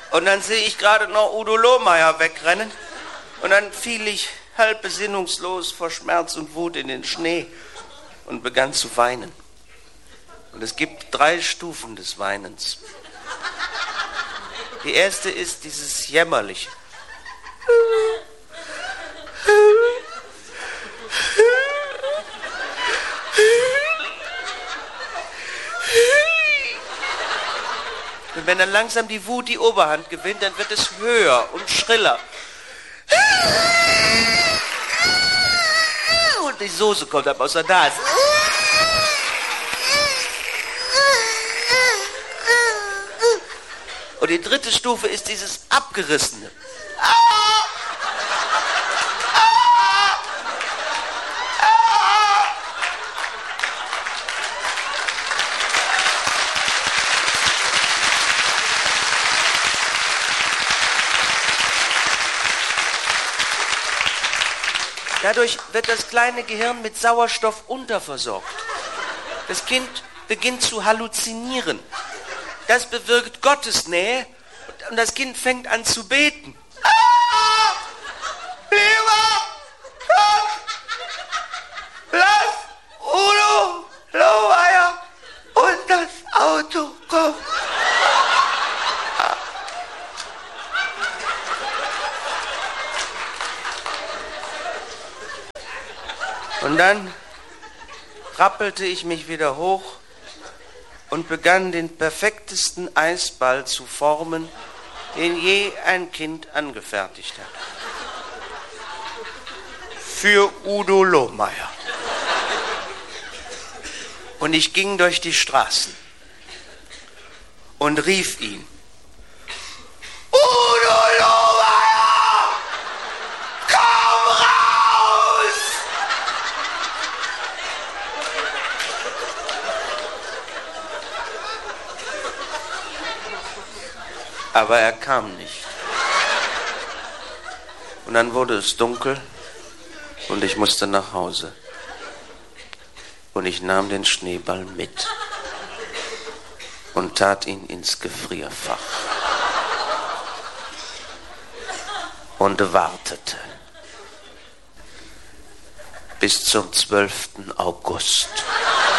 Und dann sehe ich gerade noch Udo Lohmeier wegrennen. Und dann fiel ich halb besinnungslos vor Schmerz und Wut in den Schnee und begann zu weinen. Und es gibt 3 Stufen des Weinens. Die erste ist dieses Jämmerliche. Und wenn dann langsam die Wut die Oberhand gewinnt, dann wird es höher und schriller. Und die Soße kommt ab aus der Nase. Und die 3. Stufe ist dieses Abgerissene. Dadurch wird das kleine Gehirn mit Sauerstoff unterversorgt. Das Kind beginnt zu halluzinieren. Das bewirkt Gottesnähe und das Kind fängt an zu beten. Lieber Gott, lass Udo Lohmeier und das Auto kommen. Und dann rappelte ich mich wieder hoch und begann den perfektesten Eisball zu formen, den je ein Kind angefertigt hat. Für Udo Lohmeier. Und ich ging durch die Straßen und rief ihn. Udo Lohmeier! Komm raus! Aber er kam nicht. Und dann wurde es dunkel und ich musste nach Hause. Und ich nahm den Schneeball mit und tat ihn ins Gefrierfach und wartete bis zum 12. August.